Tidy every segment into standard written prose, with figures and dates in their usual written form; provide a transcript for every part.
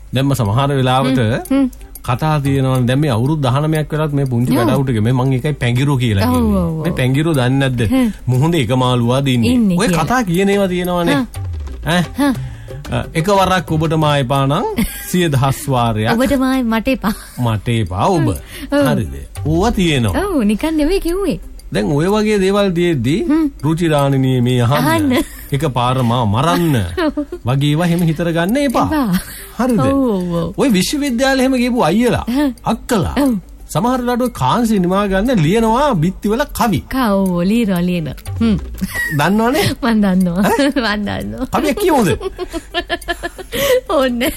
දැන්ම සමහර වෙලාවට කතා තියෙනවා දැන් මේ අවුරුදු 19ක් වෙලත් මේ පුංචි වැඩවුට ගේ මම එකයි පැංගිරෝ කියලා කියන්නේ. මේ පැංගිරෝ දන්නේ නැද්ද? මුහුණේ එක මාළුවා දින්නේ. ඔය කතා කියන ඒවා තියෙනවානේ. එකවරක් ඔබට මායපා නම් 100,000 වාරයක්. ඔබට මාය මට එපා. මට එපා ඔබ. හරිද? ඕවා තියෙනවා. ඔව් නිකන් නෙවෙයි කිව්වේ. දැන් ඔය වගේ දේවල් දිෙද්දී රුචිරාණිනිය මේ අහන්න. එකපාර මා මරන්න. වගේ ඒවා හැම හිතර ගන්න එපා. හරිද? ඔය විශ්වවිද්‍යාලේ හැම ගිහපු අයියලා අක්කලා සමහර ලාඩුවේ කාන්සි නිමා ගන්න ලියනවා බිත්තිවල කවි. කවෝ ලියන. දන්නවනේ? මන් දන්නවා. කවිය කියමුද? ඕනේ.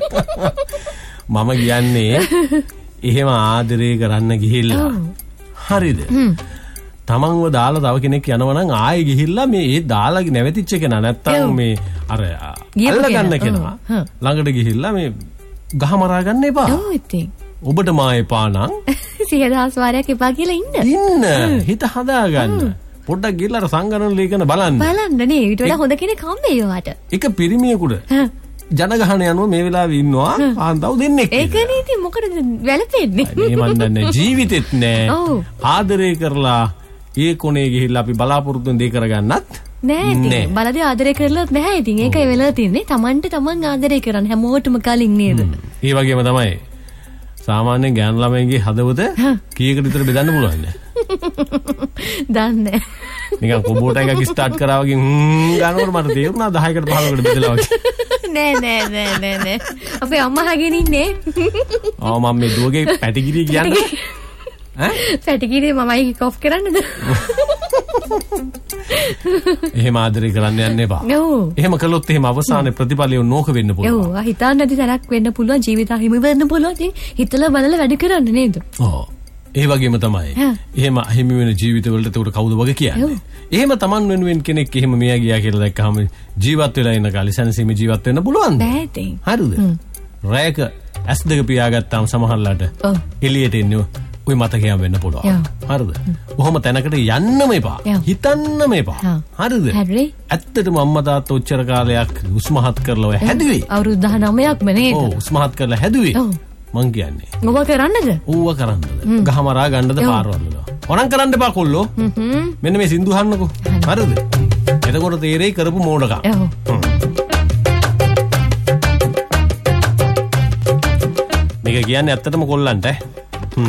මම කියන්නේ එහෙම ආදරේ කරන්න ගිහිල්ලා. හරිද? තමන්ව දාලා තව කෙනෙක් යනවා නම් ආයෙ ගිහිල්ලා මේ ඒ දාලා නැවතිච්ච කෙනා නැත්තම් මේ අර අල්ල ගන්න කෙනා ළඟට ගිහිල්ලා මේ ගහ මරා ගන්න එපා. ඔව් ඉතින්. ඔබට මා එපා නම් 100,000 වාරයක් එපා කියලා ඉන්න. හිත හදා ගන්න. පොඩ්ඩක් ගිහලා සංගණන ලේඛන බලන්න. බලන්න නේ ඊට වඩා හොඳ කෙනෙක් හම්බෙයි වට. එක පිරිමියෙකුට ජනගහන යනවා මේ වෙලාවේ ඉන්නවා ආන්දව දෙන්නෙක්. ඒකනේ ඉතින් මොකටද වැළපෙන්නේ? මේ මන් දන්නේ ජීවිතෙත් නෑ. ආදරේ කරලා ඒ කොනේ ගිහිල්ලා අපි බලාපොරොත්තු වෙන දේ කරගන්නත් නෑ ඉතින් බලදී ආදරේ කරලත් නැහැ ඉතින් ඒකයි වෙලා තියෙන්නේ. Tamanට Taman ආදරේ කරන්න හැමෝටම කලින් නේද? ඒ වගේම තමයි සාමාන්‍යයෙන් ගෑනු ළමයින්ගේ හදවත කීයකට විතර බෙදන්න පුළුවන්ද? දන්නේ. නිකන් කොබෝට එකක් ස්ටාර්ට් කරා වගේ ගන්නකොට මට තේරුණා 10කට 15කට බෙදලා වගේ. නෑ. අපේ අම්මා හගෙන ඉන්නේ. මම මේ දුවගේ පැටිකිරිය කියන්නේ. පැටිකිරිය මමයි කික් ඔෆ් කරන්නද? එහෙම ආදරේ කරන්න යන්න එපා. එහෙම කළොත් එහෙම අවසානයේ ප්‍රතිඵලය නෝක වෙන්න පුළුවන්. ඔව් හිතන්න නැති තරක් වෙන්න පුළුවන් ජීවිත හිමි වෙන්න පුළුවන්. ඉතින් හිතලා බලලා වැඩ කරන්න නේද? ඔව්. ඒ වගේම තමයි. එහෙම හිමි වෙන ජීවිතවලට උට කවුද වගේ කියන්නේ? එහෙම Taman වෙනුවෙන් කෙනෙක් එහෙම මෙයා ගියා කියලා දැක්කහම ජීවත් වෙලා ඉන්න කාලේ සැනසීමේ ජීවත් වෙන්න පුළුවන්ද? බෑ ඉතින්. හරිද? රැයක S2 පියාගත්තාම සමහරලාට එළියට එන්නේ ඔය මතකයන් වෙන්න පුළුවන්. හරිද? කොහොම තැනකට යන්නම එපා. හිතන්නම එපා. හරිද? ඇත්තටම අම්මා තාත්තා උච්චර කාලයක් උස්මහත් කරලා ඔය හැදුවේ. අවුරුදු 19ක්ම නේද? ඔව් උස්මහත් කරලා හැදුවේ. මං කියන්නේ. ඔබ කරන්නද? ඌව කරන්නද? ගහමරා ගන්නද පාරවල. වරන් කරන්න එපා කොල්ලෝ. මෙන්න මේ සින්දු අහන්නකෝ. හරිද? එතකොට තේරෙයි කරපු මෝඩකම්. මේක කියන්නේ ඇත්තටම කොල්ලන්ට